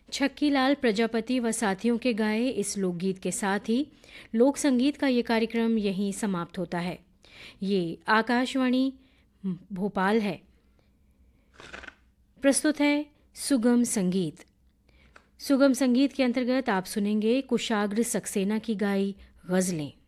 छक्कीलाल प्रजापति व साथियों के गाए इस लोकगीत के साथ ही लोक संगीत का ये कार्यक्रम यहीं समाप्त होता है। ये आकाशवाणी भोपाल है। प्रस्तुत है सुगम संगीत। सुगम संगीत के अंतर्गत आप सुनेंगे कुशाग्र सक्सेना की गाई गज़लें।